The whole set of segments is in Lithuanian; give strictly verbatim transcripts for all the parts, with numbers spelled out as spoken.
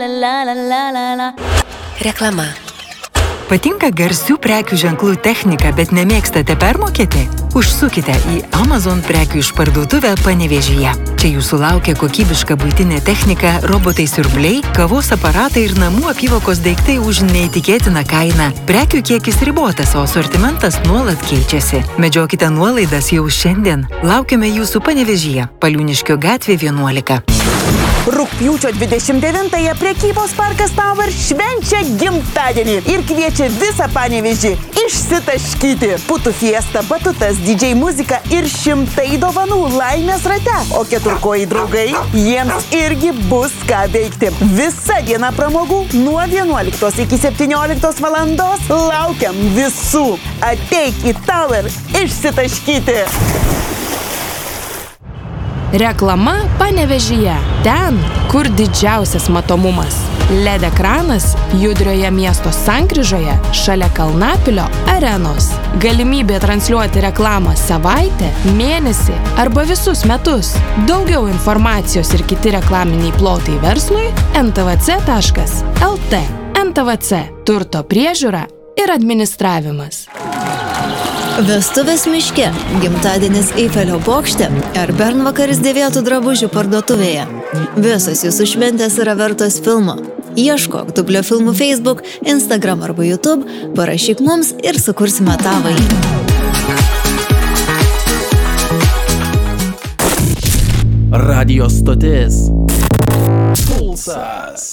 Reklama. Patinka garsių prekių ženklų technika, bet nemėgstate permokėti? Užsukite į Amazon prekių išparduotuvę Panevėžyje. Čia jūsų laukia kokybiška buitinė technika, robotai siurbliai, kavos aparatai ir namų apyvokos daiktai už neįtikėtiną kainą. Prekių kiekis ribotas, o asortimentas nuolat keičiasi. Medžiokite nuolaidas jau šiandien. Laukiame jūsų Panevėžyje, Paliūniškio gatvė vienuolika. Rugpjūčio dvidešimt devintąją prekybos parkas Tower švenčia gimtadienį ir kviečia visą Panevėžį išsitaškyti. Putų fiesta, batutas, D J muzika ir šimtai dovanų laimės rate. O keturkojai draugai, jiems irgi bus ką veikti. Visa diena pramogų nuo vienuoliktos iki septynioliktos valandos. Laukiam visų. Ateik į Tower išsitaškyti. Reklama Panevėžyje. Ten, kur didžiausias matomumas. L E D ekranas judrioje miesto sankryžoje šalia Kalnapilio arenos. Galimybė transliuoti reklamą savaitę, mėnesį arba visus metus. Daugiau informacijos ir kiti reklaminiai plotai verslui en te ve ce taškas el te. en te ve ce – turto priežiūra ir administravimas. Vestuvės miške, gimtadienis Eifelio bokšte ar bernvakaris dėvėtų drabužių parduotuvėje. Visos jūsų šventės yra vertos filmo. Ieškok Dublio filmų Facebook, Instagram arba YouTube, parašyk mums ir sukursime tavąjį. Radio stotis Pulsas.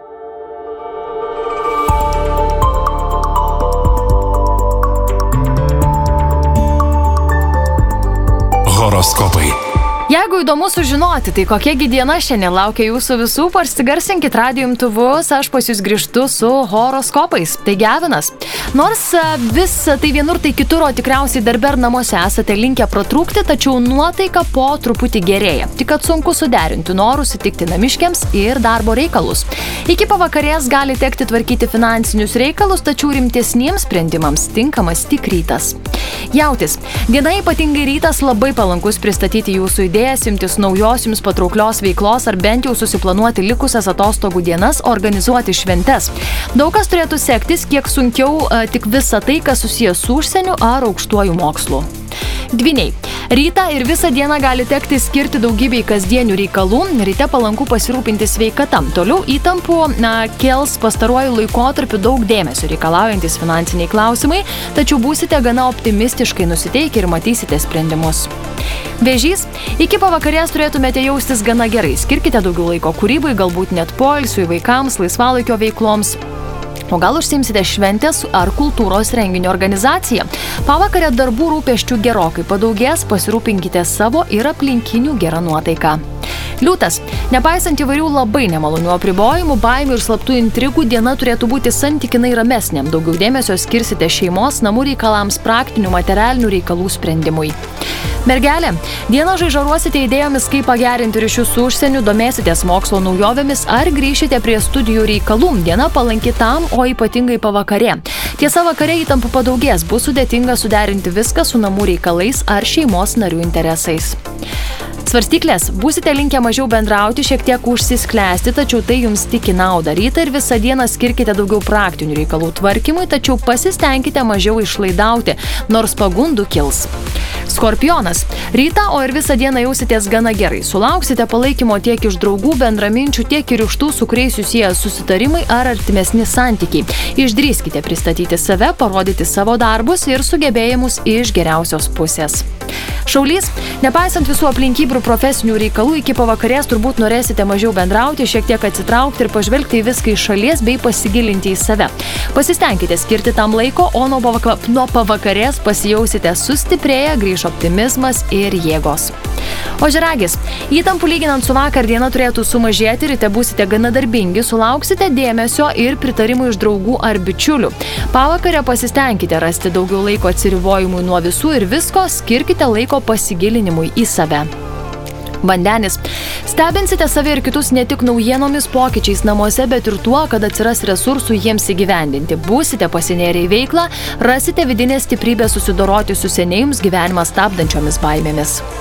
Horoskopai. Jeigu įdomu sužinoti, tai kokiegi diena šiandien laukia jūsų visų, parsigarsinkit radijo imtuvus, aš pas jūs grįžtu su horoskopais. Tai Gevinas. Nors vis tai vienur, tai kitur, o tikriausiai darbe ar namuose esate linkę pratrūkti, tačiau nuotaika po truputį gerėja. Tik kad sunku suderinti norus įtikti namiškiams ir darbo reikalus. Iki pavakarės gali tekti tvarkyti finansinius reikalus, tačiau rimtesniems sprendimams tinkamas tik rytas. Jautis. Diena ypatingai rytas labai palankus pristatyti jūsų idėjas, imtis naujos jums patrauklios veiklos ar bent jau susiplanuoti likusias atostogų dienas, organizuoti šventes. Daug kas turėtų sektis, kiek sunkiau tik visa tai, kas susijęs su užsieniu ar aukštuoju mokslu. Dvyniai. Rytą ir visą dieną gali tekti skirti daugybei kasdienių reikalų, ryte palanku pasirūpinti sveikata. Toliau įtampų na, kels pastaruoju laikotarpiu daug dėmesio reikalaujantis finansiniai klausimai, tačiau būsite gana optimistiškai nusiteikę ir matysite sprendimus. Vėžys. Iki pavakarės turėtumėte jaustis gana gerai. Skirkite daugiau laiko kūrybai, galbūt net poilsiui, vaikams, laisvalaikio veikloms. O gal užsiimsite šventės ar kultūros renginio organizaciją. Pavakarę darbų rūpesčių gerokai padaugės, pasirūpinkite savo ir aplinkinių gerą nuotaiką. Liūtas. Nepaisant įvairių labai nemalonių apribojimų, baimių ir slaptų intrigų, diena turėtų būti santykinai ramesnė. Daugiau dėmesio skirsite šeimos, namų reikalams, praktinių materialinių reikalų sprendimui. Mergelė. Dieną žaižaruosite idėjomis, kaip pagerinti ryšius su užsieniu, domėsitės mokslo naujovėmis ar grįšite prie studijų reikalų. Diena palanki tam, o ypatingai pavakarė. Tiesa, vakare įtampų padaugės, bus sudėtinga suderinti viską su namų reikalais ar šeimos narių interesais. Svarstyklės. Būsite linkę mažiau bendrauti, šiek tiek užsisklęsti, tačiau tai jums tik į naudą. Rytą ir visą dieną skirkite daugiau praktinių reikalų tvarkymui, tačiau pasistengkite mažiau išlaidauti, nors pagundų kils. Skorpionas. Rytą, o ir visą dieną jausitės gana gerai. Sulauksite palaikymo tiek iš draugų, bendraminčių, tiek ir iš tų, su kuriais susiję susitarimai ar artimesni santykiai. Išdrįskite pristatyti save, parodyti savo darbus ir sugebėjimus iš geriausios pusės. Šaulys. Nepaisant visų aplinkybių profesinių reikalų, iki pavakarės turbūt norėsite mažiau bendrauti, šiek tiek atsitraukti ir pažvelgti į viską iš šalies bei pasigilinti į save. Pasistengkite skirti tam laiko, o nuo, pavaka, nuo pavakarės pasijausite sustiprėję, grįš optimizmas ir jėgos. Ožiaragis. Įtampų lyginant su vakar diena turėtų sumažėti, ryte būsite gana darbingi, sulauksite dėmesio ir pritarimų iš draugų ar bičiulių. Pavakarę pasistengkite rasti daugiau laiko atsiribojimui nuo visų ir visko, skirkite laiko pasigilinimui į save. Vandenis. Stebinsite save ir kitus ne tik naujienomis, pokyčiais namuose, bet ir tuo, kad atsiras resursų jiems įgyvendinti. Būsite pasinėrę į veiklą, rasite vidinę stiprybę susidoroti su seniai jums gyvenimą stabdančiomis baimėmis.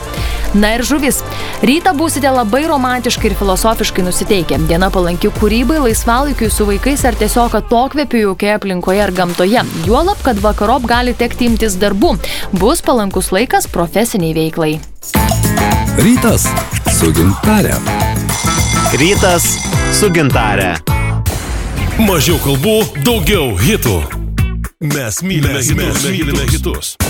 Na ir žuvis. Rytą būsite labai romantiškai ir filosofiškai nusiteikę. Diena palanki kūrybai, laisvalaikiui su vaikais ar tiesiog atokvėpiui jaukioje aplinkoje ar gamtoje. Juolab, kad vakarop gali tekti imtis darbų. Bus palankus laikas profesiniai veiklai. Rytas su Gintare. Rytas su Gintare. Mažiau kalbų, daugiau hitų. Mes mylime, mes mylime hitus.